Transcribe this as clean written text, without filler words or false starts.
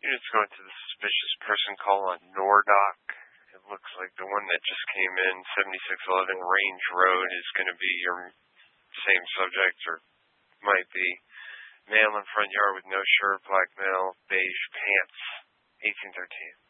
Units going to the suspicious person call on Nordock. It looks like the one that just came in, 7611 Range Road, is going to be your same subject, or might be. Male in front yard with no shirt, black male, beige pants, 1813.